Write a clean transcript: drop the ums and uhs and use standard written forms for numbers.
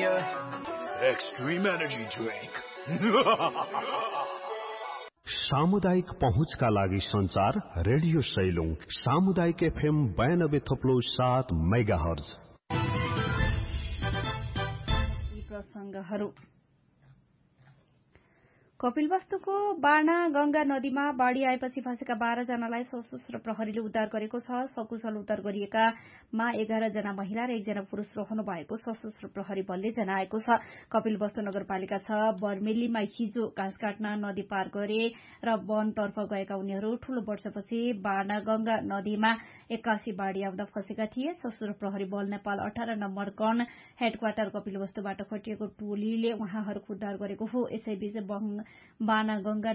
Extreme Energy Drink. सामुदायिक पहुँचका लागि संचार रेडियो सैलुङ सामुदायिक FM 92.7 मेगाहर्ज। प्रसंगहरू कपिलवस्तुको बाणा गंगा नदीमा बाढ़ी आएपछि फँसेका 12 जनालाई सशस्त्र प्रहरीले उद्धार गरेको छ। सकुशल उद्धार गरिएकामा 11 जना महिला र 1 जना पुरूष रहनु भएको सशस्त्र प्रहरी बलले जनाएको छ। कपिलवस्तु नगरपालिका 6 बर्मेलीमा हिजो घाँस काट्न नदी पार गरे र वनतर्फ गएका उनीहरू ठूलो वर्षपछि बाणा गंगा नदीमा 81 बाढ़ी आउँदा फँसेका थिए। सशस्त्र प्रहरी बल नेपाल 18 नम्बर गण हेडक्वार्टर कपिलवस्तुबाट खटिएको टोलीले उहाँहरूको उद्धार गरेको हो। यसैबीच बाणा गंगा